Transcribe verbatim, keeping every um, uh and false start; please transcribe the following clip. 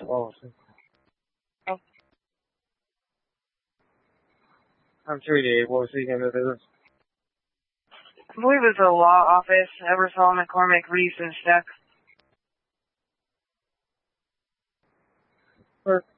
Oh, Oh. I'm sure you what was he gonna do? I believe it's a law office, Ebersol, McCormick, Reese, and Steck. Or